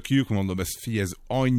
lökjük, mondom, ez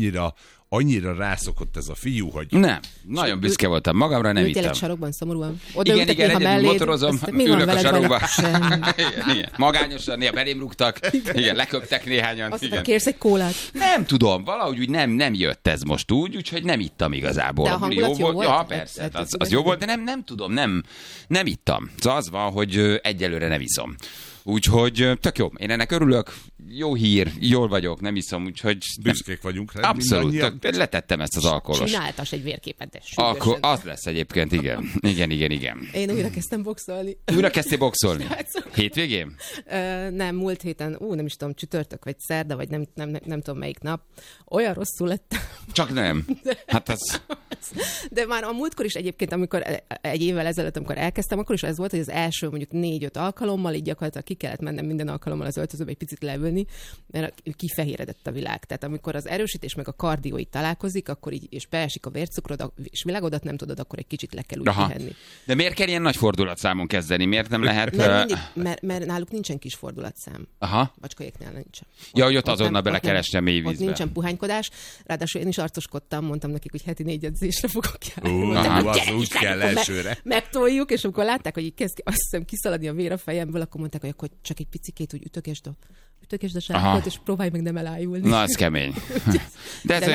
annyira rászokott ez a fiú, hogy... Nem, nagyon büszke voltam magamra, nem ittam. Tényleg sarokban szomorúan. Igen, egyedül motorozom, ülök a sarokba. Igen, magányosan, néha belém rúgtak, igen, leköptek néhányan. Azt kérsz egy kólát? Nem tudom, valahogy úgy nem jött ez most úgy, úgyhogy nem ittam igazából. De a hangulat jó volt? Ja, persze, az jó volt, de nem tudom, nem ittam. Szóval az van, hogy egyelőre nem iszom. Úgyhogy tök jó, én ennek örülök, jó hír, jól vagyok, nem iszom, úgyhogy... Büszkék vagyunk rá. Abszolút, letettem ezt az alkoholos. Csináltas egy vérképet, de akkor az lesz egyébként, igen. Igen. Én újra kezdtem boxolni. Újra kezdtél boxolni? Hétvégén? Nem, múlt héten, nem is tudom, csütörtök vagy szerda, vagy nem tudom melyik nap. Olyan rosszul lettem. Csak nem. Hát az... De már a múltkor is egyébként, amikor egy évvel ezelőtt, amikor elkezdtem, akkor is ez volt, hogy az első mondjuk 4-5 alkalommal így gyakorlatilag ki kellett mennem minden alkalommal az öltözőbe egy picit leülni, mert kifehéredett a világ. Tehát amikor az erősítés meg a kardió itt találkozik, akkor így, és beesik a vércukrod, és világodat nem tudod, akkor egy kicsit le kell úgy pihenni. De miért kell ilyen nagy fordulatszámon kezdeni? Miért nem lehet... Mert náluk nincsen kis fordulatszám. Aha. Bacskaiéknál nincsen. Ja, hogy ott azonnal belekerestem mély vízbe. Ott nincsen puhánykodás. Ráadásul én is arcoskodtam, mondtam nekik, hogy heti 4 edzésre fogok járni. Az úgy kell elsőre. Megtoljuk, és amikor látták, hogy így kezd azt hiszem kiszaladni a vér a fejemből, akkor mondták, hogy akkor csak egy picikét úgy ütögesd a sárkot, és próbálj meg nem elájulni. Na, ez kemény. De ez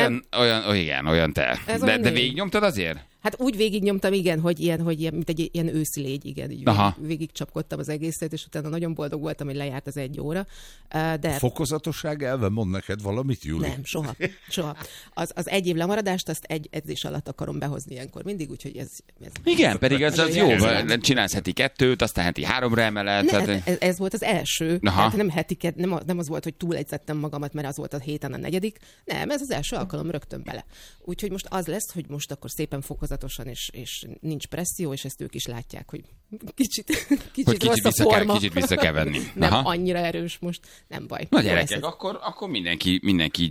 olyan te. De végignyomtad azért? Hát úgy végignyomtam, igen, hogy ilyen, mint egy ilyen őszi légy, igen, így végigcsapkodtam az egészet, és utána nagyon boldog voltam, hogy lejárt az 1 óra. De... Fokozatosság elve mond neked valamit, Júli? Nem, soha. Az 1 év lemaradást, azt egy edzés alatt akarom behozni ilyenkor mindig, úgyhogy ez igen, pedig ez jó, csinálsz heti 2-t, aztán heti 3-ra emeled. Ez volt az első, tehát nem heti nem az volt, hogy túledzettem magamat, mert az volt a héten a 4. Nem, ez az első alkalom, rögtön bele. Úgyhogy most az lesz, hogy most akkor szépen fokozatosan, és nincs presszió, és ezt ők is látják, hogy kicsit rossz a forma. Kicsit vissza kell venni. Nem annyira erős most, nem baj. Na gyerekek, akkor mindenki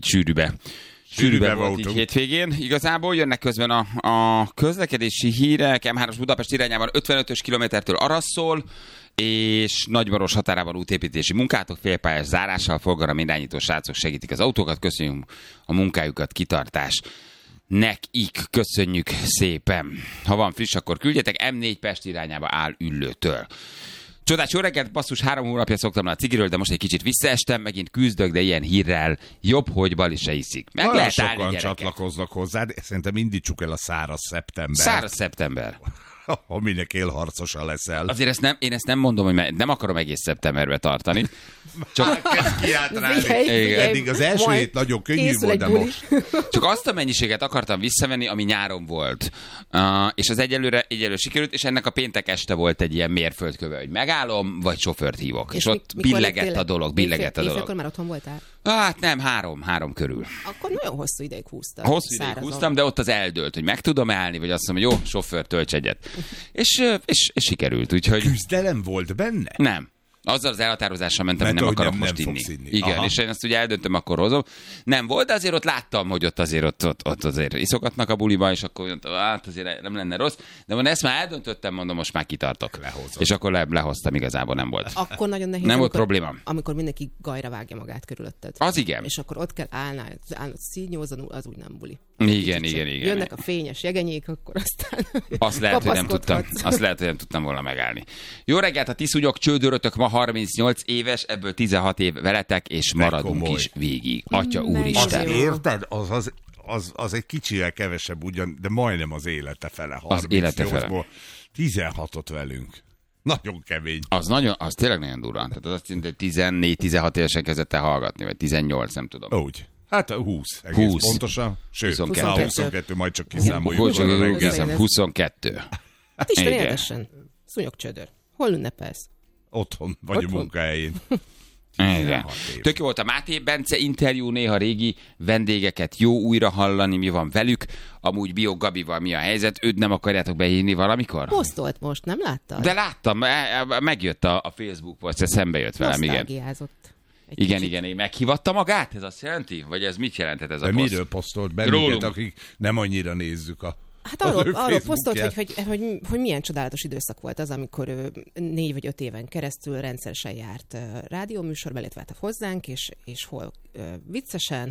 sűrűbe volt így hétvégén. Igazából jönnek közben a közlekedési hírek. M3-as Budapest irányában 55-ös kilométertől arra és Nagymaros határában útépítési munkátok, félpályás zárással, forgalom irányító srácok segítik az autókat. Köszönjük a munkájukat, kitartás. Nekik köszönjük szépen. Ha van friss, akkor küldjetek. M4 Pest irányába áll Üllőtől. Csodás, jó reggelt, basszus, 3 hónapja szoktam le a cigiről, de most egy kicsit visszaestem, megint küzdök, de ilyen hírrel jobb, hogy Bali se iszik. Meg nagyon lehet sokan állni, gyerekek. Csatlakoznak hozzá, de szerintem indítsuk el a száraz szeptember. Száraz szeptember. Aminek élharcosa leszel. Azért én ezt nem mondom, hogy nem akarom egész szeptemberbe tartani. Csak eddig az első hét nagyon könnyű volt, de most. Csak azt a mennyiséget akartam visszavenni, ami nyáron volt. És az egyelőre sikerült, és ennek a péntek este volt egy ilyen mérföldköve, hogy megállom, vagy sofőrt hívok. És ott billegett a dolog. Éjfélkor már otthon voltál? Hát nem, 3 körül. Akkor nagyon hosszú ideig húztam. Hosszú ideig húztam, de ott az eldőlt, hogy meg tudom állni, vagy azt mondom, hogy jó, sofőr, tölts egyet. És sikerült, úgyhogy... Küzdelem volt benne? Nem. Azzal az elhatározással mentem, hogy nem akarok most inni. Igen, aha. És én ezt ugye eldöntöm, akkor hozom. Nem volt, de azért ott láttam, hogy ott azért iszogatnak a buliba, és akkor hát azért nem lenne rossz. De mondom, ezt már eldöntöttem, mondom, most már kitartok. Lehozom. És akkor lehoztam, igazából nem volt. Akkor nagyon nehéz. Nem volt probléma. Amikor mindenki gajra vágja magát körülötted. Az igen. És akkor ott kell állnod színjózanul, az úgy nem buli. Igen. Jönnek a fényes jegenyék, akkor aztán azt lehet, hogy nem tudtam volna megállni. Jó reggelt, a tiszúnyok, csődörötök, ma 38 éves, ebből 16 év veletek, és maradunk is végig. Atya úristen. Érted? Az egy kicsivel kevesebb ugyan, de majdnem az élete fele. Az élete fele. 16-ot velünk. Nagyon kemény. Az tényleg nagyon durva. Tehát az azt jelenti, hogy 14-16 évesen kezdett el hallgatni, vagy 18, nem tudom. Úgy. Hát 20. Egész 20. Pontosan. Sőt, 22, majd csak kiszámoljuk. 22. Hát Isten érdesen. Szúnyogcsődör. Hol ünnepelsz? Otthon, vagy a munkahelyén. Igen. Tök jó volt a Máté Bence interjú, néha régi vendégeket jó újra hallani, mi van velük. Amúgy Bió Gabival mi a helyzet, őt nem akarjátok behívni valamikor? Posztolt most, nem láttad? De láttam, megjött a Facebook poszt, szembe jött velem, igen. Igen, meghívatta magát? Ez azt jelenti? Vagy ez mit jelentett ez a poszt? Miről posztolt bennünket, akik nem annyira nézzük Hát arról posztolt, hogy milyen csodálatos időszak volt az, amikor ő 4 vagy 5 éven keresztül rendszeresen járt rádióműsorba, illetve hozzánk, és hol viccesen,